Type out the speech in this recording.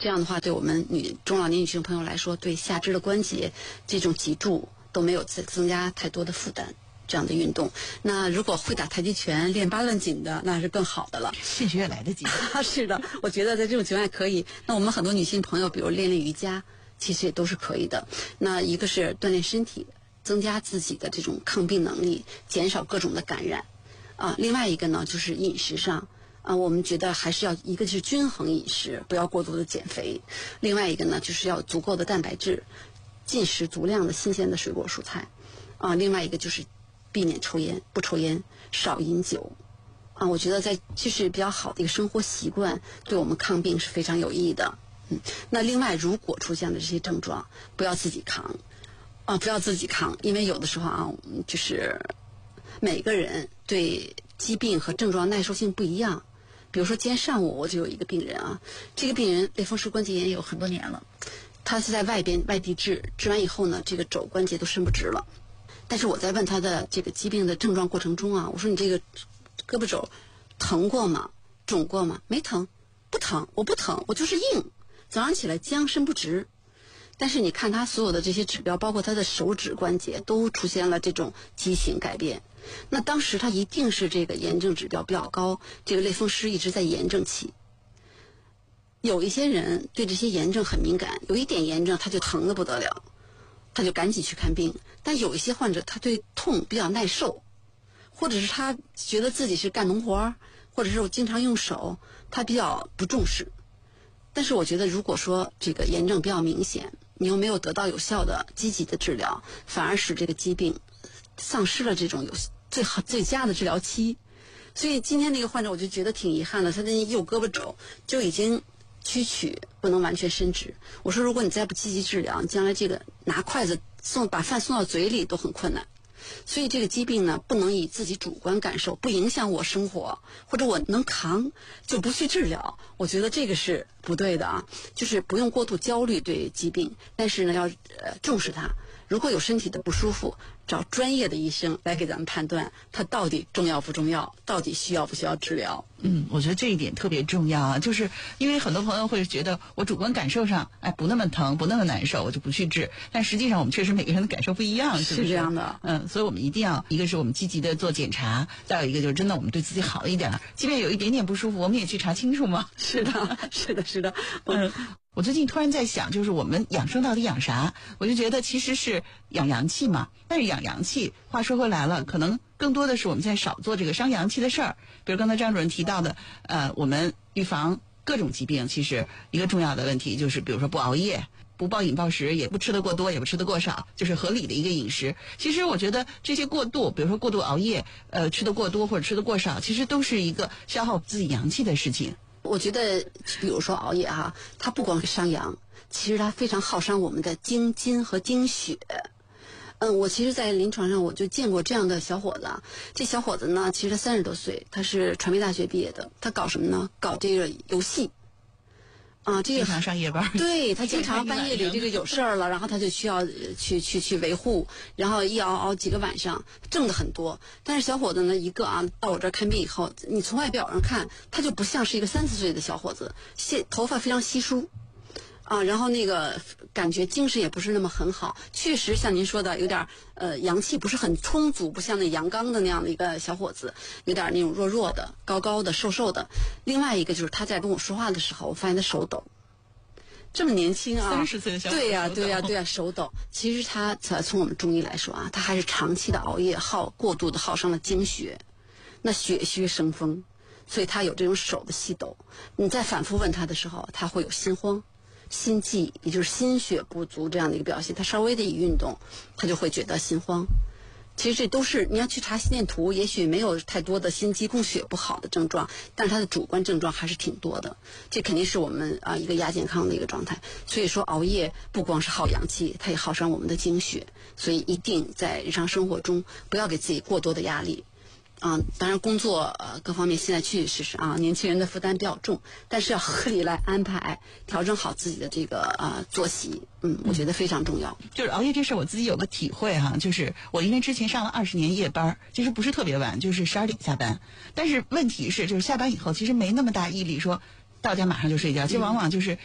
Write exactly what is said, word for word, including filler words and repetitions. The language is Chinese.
这样的话对我们女中老年女性朋友来说，对下肢的关节这种脊柱都没有增增加太多的负担。这样的运动，那如果会打太极拳、练八段锦的，那是更好的了。 现学也来得及。 是的，我觉得在这种情况下可以。那我们很多女性朋友，比如练练瑜伽，其实也都是可以的。那一个是锻炼身体，增加自己的这种抗病能力，减少各种的感染。啊，另外一个呢，就是饮食上。啊，我们觉得还是要一个是均衡饮食，不要过度的减肥；另外一个呢，就是要足够的蛋白质，进食足量的新鲜的水果蔬菜。啊，另外一个就是避免抽烟，不抽烟，少饮酒。啊，我觉得在这是比较好的一个生活习惯，对我们抗病是非常有益的。嗯，那另外如果出现了这些症状，不要自己扛。啊，不要自己扛，因为有的时候啊，就是每个人对疾病和症状耐受性不一样。比如说今天上午我就有一个病人啊，这个病人类风湿关节炎有很多年了，他是在外边外地治，治完以后呢，这个肘关节都伸不直了。但是我在问他的这个疾病的症状过程中啊，我说你这个胳膊肘疼过吗？肿过吗？没疼，不疼，我不疼，我就是硬，早上起来僵，伸不直。但是你看他所有的这些指标，包括他的手指关节都出现了这种畸形改变。那当时他一定是这个炎症指标比较高，这个类风湿一直在炎症期。有一些人对这些炎症很敏感，有一点炎症他就疼得不得了，他就赶紧去看病。但有一些患者他对痛比较耐受，或者是他觉得自己是干农活，或者是我经常用手，他比较不重视。但是我觉得如果说这个炎症比较明显，你又没有得到有效的积极的治疗，反而使这个疾病丧失了这种有最好最佳的治疗期。所以今天那个患者我就觉得挺遗憾的，他的右胳膊肘就已经屈曲，不能完全伸直。我说如果你再不积极治疗，将来这个拿筷子送把饭送到嘴里都很困难。所以这个疾病呢，不能以自己主观感受不影响我生活，或者我能扛就不去治疗，我觉得这个是不对的啊。就是不用过度焦虑对疾病，但是呢要呃重视它。如果有身体的不舒服，找专业的医生来给咱们判断它到底重要不重要，到底需要不需要治疗。 嗯，我觉得这一点特别重要啊，就是因为很多朋友会觉得我主观感受上，哎，不那么疼，不那么难受，我就不去治。但实际上我们确实每个人的感受不一样，是不是？ 是这样的。 嗯，所以我们一定要，一个是我们积极的做检查，再有一个就是真的我们对自己好一点，即便有一点点不舒服，我们也去查清楚嘛。 是的，是的，是的。 嗯。我最近突然在想，就是我们养生到底养啥？我就觉得其实是养阳气嘛。但是养阳气，话说回来了，可能更多的是我们现在少做这个伤阳气的事儿。比如刚才张主任提到的，呃，我们预防各种疾病，其实一个重要的问题就是，比如说不熬夜，不暴饮暴食，也不吃得过多，也不吃得过少，就是合理的一个饮食。其实我觉得这些过度，比如说过度熬夜，呃，吃得过多或者吃得过少，其实都是一个消耗自己阳气的事情。 我觉得比如说熬夜哈，它不光是伤阳，其实它非常耗伤我们的精筋和精血。嗯，我其实在临床上我就见过这样的小伙子，这小伙子呢其实他三十多岁，他是传媒大学毕业的，他搞什么呢？搞这个游戏啊，这个经常上夜班， 对，他经常半夜里这个有事儿了，然后他就需要去去去维护，然后一熬熬几个晚上，挣的很多。但是小伙子呢，一个啊，到我这儿看病以后，你从外表上看，他就不像是一个三四岁的小伙子，稀头发非常稀疏。啊，然后那个感觉精神也不是那么很好，确实像您说的，有点呃阳气不是很充足，不像那阳刚的那样的一个小伙子，有点那种弱弱的、高高的、瘦瘦的。另外一个就是他在跟我说话的时候，我发现他手抖，这么年轻啊， 三十岁的小伙子， 对呀、啊、对呀、啊、对呀、啊，手抖。其实他从我们中医来说啊，他还是长期的熬夜耗过度的耗伤了精血，那血虚生风，所以他有这种手的细抖。你再反复问他的时候，他会有心慌。心悸，也就是心血不足这样的一个表现，他稍微的一运动，他就会觉得心慌。其实这都是你要去查心电图，也许没有太多的心肌供血不好的症状，但是他的主观症状还是挺多的。这肯定是我们啊一个亚健康的一个状态。所以说熬夜不光是耗阳气，它也耗伤我们的精血，所以一定在日常生活中不要给自己过多的压力。啊，当然工作呃各方面现在确确实实啊，年轻人的负担比较重，但是要合理来安排，调整好自己的这个呃作息，嗯，我觉得非常重要。 就是熬夜这事我自己有个体会哈，就是我因为之前上了二十年夜班，其实不是特别晚，就是十二点下班，但是问题是就是下班以后其实没那么大毅力说到家马上就睡觉，其实往往就是